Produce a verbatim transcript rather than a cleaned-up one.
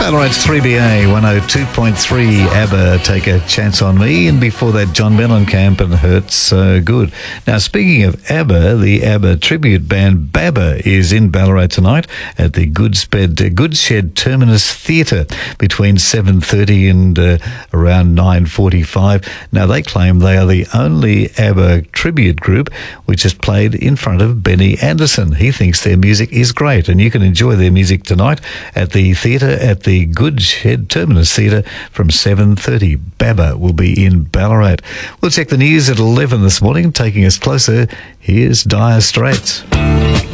Ballarat's three B A one oh two point three. ABBA, Take a Chance on Me, and before that John Mellencamp and Hurts So Good. Now, speaking of ABBA, the ABBA tribute band BABBA is in Ballarat tonight at the Goodshed, Goodshed Terminus Theatre between seven thirty and uh, around nine forty-five. Now, they claim they are the only ABBA tribute group which has played in front of Benny Andersson. He thinks their music is great, and you can enjoy their music tonight at the theatre at the Goodshed Terminus Theatre from seven thirty. BABBA will be in Ballarat. We'll check the news at eleven this morning. Taking us closer, here's Dire Straits.